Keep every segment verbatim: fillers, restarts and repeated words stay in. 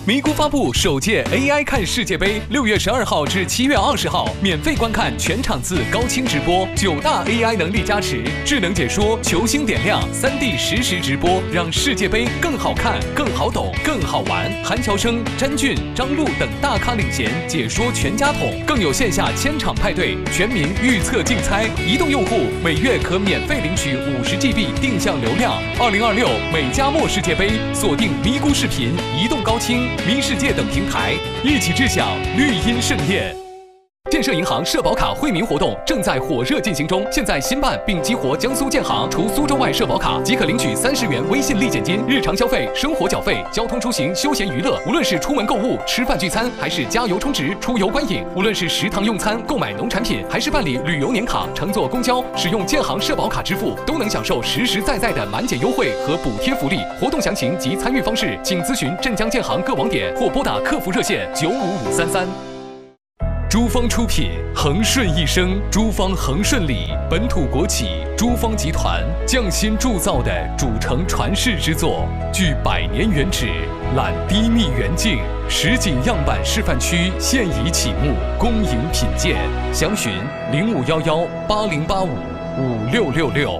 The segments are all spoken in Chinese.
咪咕发布首届 A I 看世界杯，六月十二号至七月二十号，免费观看全场次高清直播，九大 A I 能力加持，智能解说，球星点亮，三 D 实时直播，让世界杯更好看、更好懂、更好玩。韩乔生、詹俊、张璐等大咖领衔，解说全家桶，更有线下千场派对，全民预测竞猜。移动用户每月可免费领取五十 G B 定向流量。二零二六美加墨世界杯，锁定咪咕视频、移动高清、咪世界等平台，一起致享绿茵盛宴。建设银行社保卡惠民活动正在火热进行中，现在新办并激活江苏建行，除苏州外社保卡即可领取三十元微信立减金，日常消费、生活缴费、交通出行、休闲娱乐，无论是出门购物、吃饭聚餐，还是加油充值、出游观影，无论是食堂用餐、购买农产品，还是办理旅游年卡、乘坐公交，使用建行社保卡支付，都能享受实实在在的满减优惠和补贴福利。活动详情及参与方式，请咨询镇江建行各网点或拨打客服热线九五五三三。珠方出品，恒顺一生，珠方恒顺里本土国企珠方集团匠心铸造的主城传世之作，具百年原址，揽低密远景，实景样板示范区现已启幕，恭迎品鉴。详询零五幺幺八零八五五六六六。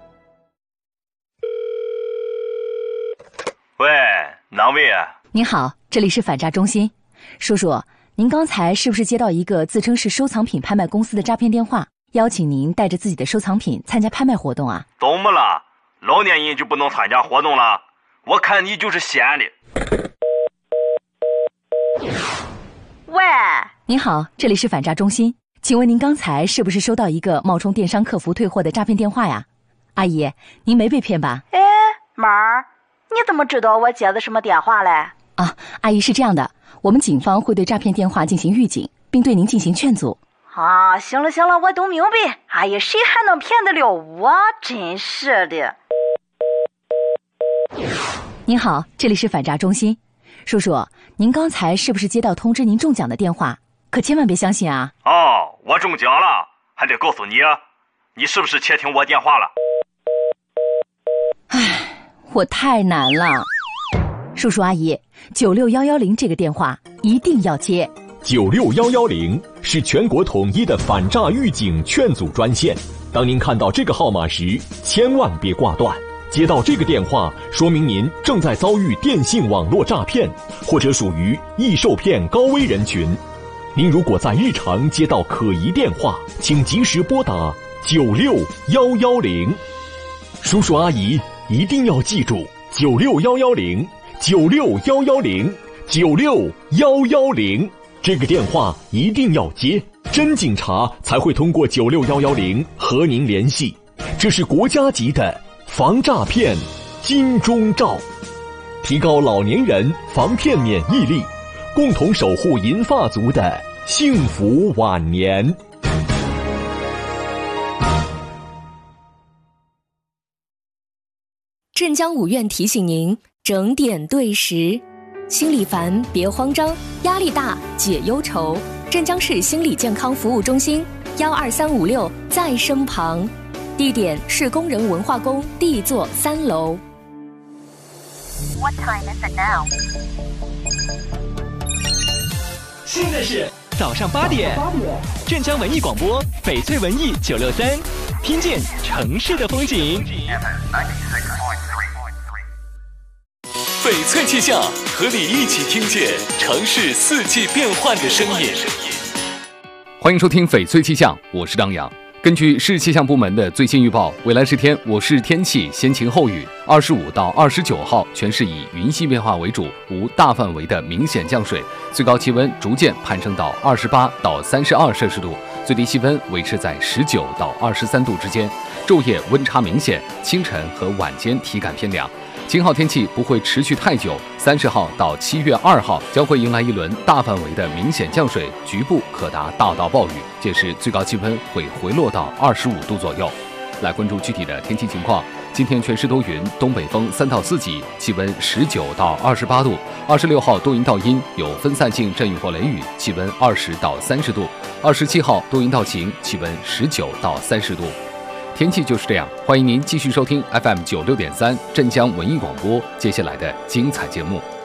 喂，哪位啊？ 您好，这里是反诈中心，叔叔。您刚才是不是接到一个自称是收藏品拍卖公司的诈骗电话，邀请您带着自己的收藏品参加拍卖活动啊？ 怎么了？老年人就不能参加活动了？我看你就是闲的。 喂， 您好，这里是反诈中心，请问您刚才是不是收到一个冒充电商客服退货的诈骗电话呀？阿姨，您没被骗吧？ 哎，妈儿，你怎么知道我接的什么电话嘞？ 啊，阿姨是这样的，我们警方会对诈骗电话进行预警，并对您进行劝阻。 啊，行了行了，我都明白。哎呀，谁还能骗得了我？真是的。 您好，这里是反诈中心，叔叔，您刚才是不是接到通知您中奖的电话？可千万别相信啊！ 哦，我中奖了，还得告诉你，你是不是窃听我电话了？ 唉，我太难了。叔叔阿姨，九六幺幺零这个电话一定要接。 九六幺幺零是全国统一的反诈预警劝阻专线。当您看到这个号码时，千万别挂断。接到这个电话，说明您正在遭遇电信网络诈骗，或者属于易受骗高危人群。您如果在日常接到可疑电话，请及时拨打九六幺幺零。叔叔阿姨一定要记住九六幺幺零。九六幺幺零，九六幺幺零，这个电话一定要接，真警察才会通过九六幺幺零和您联系。这是国家级的防诈骗金钟罩，提高老年人防骗免疫力，共同守护银发族的幸福晚年。 镇江五院提醒您整点对时，心里烦别慌张，压力大解忧愁。镇江市心理健康服务中心幺二三五六在身旁，地点是工人文化宫 D 座三楼。 What time is it now? 现在是早上八点，镇江文艺广播翡翠文艺九六三，听见城市的风景。 翡翠气象，和你一起听见城市四季变换的声音。欢迎收听翡翠气象，我是张扬。根据市气象部门的最新预报，未来十天我市天气先晴后雨，二十五到二十九号全市以云系变化为主，无大范围的明显降水，最高气温逐渐攀升到二十八到三十二摄氏度，最低气温维持在十九到二十三度之间，昼夜温差明显，清晨和晚间体感偏凉。晴好天气不会持续太久，三十号到七月二号将会迎来一轮大范围的明显降水，局部可达大到暴雨，届时最高气温会回落到二十五度左右。来关注具体的天气情况，今天全市多云，东北风三到四级，气温十九到二十八度。二十六号多云到阴，有分散性阵雨或雷雨，气温二十到三十度。二十七号多云到晴，气温十九到三十度。天气就是这样，欢迎您继续收听 F M 九六点三镇江文艺广播接下来的精彩节目。